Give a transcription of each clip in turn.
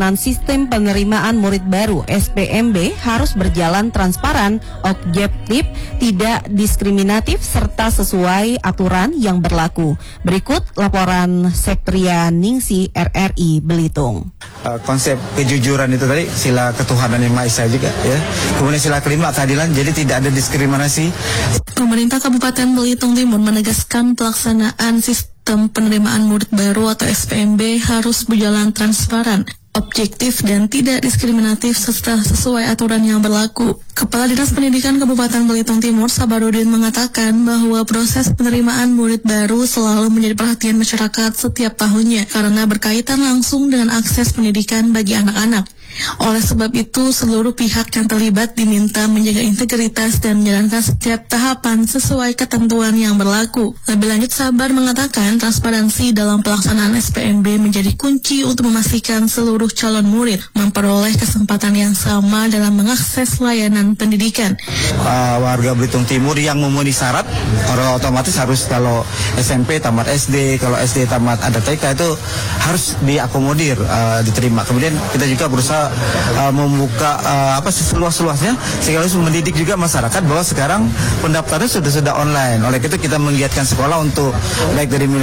Sistem penerimaan murid baru (SPMB) harus berjalan transparan, objektif, tidak diskriminatif, serta sesuai aturan yang berlaku. Berikut laporan Septria Ningsi RRI Belitung. Konsep kejujuran itu tadi, sila ketuhanan yang Maha Esa juga ya. Kemudian sila kelima keadilan, jadi tidak ada diskriminasi. Pemerintah Kabupaten Belitung Timur menegaskan pelaksanaan sistem penerimaan murid baru atau SPMB harus berjalan transparan, objektif dan tidak diskriminatif serta sesuai aturan yang berlaku. Kepala Dinas Pendidikan Kabupaten Belitung Timur, Sabarudin, mengatakan bahwa proses penerimaan murid baru selalu menjadi perhatian masyarakat setiap tahunnya karena berkaitan langsung dengan akses pendidikan bagi anak-anak. Oleh sebab itu, seluruh pihak yang terlibat diminta menjaga integritas dan menjalankan setiap tahapan sesuai ketentuan yang berlaku. Lebih lanjut, Sabar mengatakan transparansi dalam pelaksanaan SPMB menjadi kunci untuk memastikan seluruh calon murid memperoleh kesempatan yang sama dalam mengakses layanan pendidikan. Warga Belitung Timur yang memenuhi syarat, otomatis harus kalau SMP tamat SD, kalau SD tamat ada TK itu harus diakomodir, diterima. Kemudian kita juga berusaha membuka seluas-luasnya sehingga harus mendidik juga masyarakat bahwa sekarang pendaftaran sudah online. Oleh itu kita menggiatkan sekolah untuk baik dari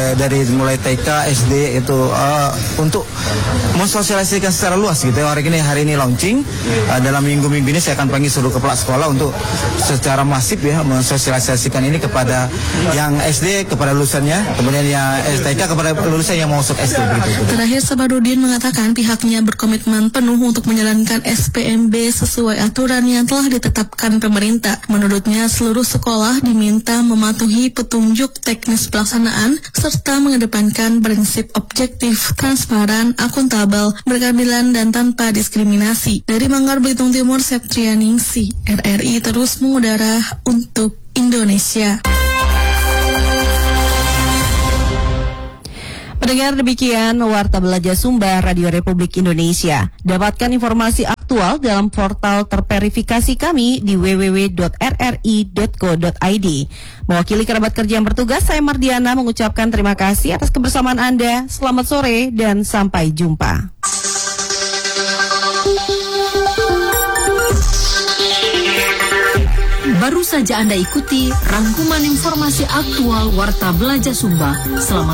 mulai TK, SD itu untuk mensosialisasikan secara luas gitu. Hari ini launching, dalam minggu-minggu ini saya akan panggil seluruh kepala sekolah untuk secara masif ya mensosialisasikan ini kepada yang SD, kepada lulusannya, kemudian yang TK kepada lulusan yang mau masuk SD begitu. Terakhir, Sabarudin mengatakan pihaknya berkomitmen penuh untuk menjalankan SPMB sesuai aturan yang telah ditetapkan pemerintah. Menurutnya, seluruh sekolah diminta mematuhi petunjuk teknis pelaksanaan serta mengedepankan prinsip objektif, transparan, akuntabel, berkeadilan, dan tanpa diskriminasi. Dari Manggar, Belitung Timur, Septria Ningsi, RRI terus mengudara untuk Indonesia. Pendengar, demikian Warta Belajar Sumba Radio Republik Indonesia. Dapatkan informasi aktual dalam portal terverifikasi kami di www.rri.co.id. Mewakili kerabat kerja yang bertugas, saya Mardiana mengucapkan terima kasih atas kebersamaan Anda. Selamat sore dan sampai jumpa. Baru saja Anda ikuti rangkuman informasi aktual Warta Belajar Sumba. Selamat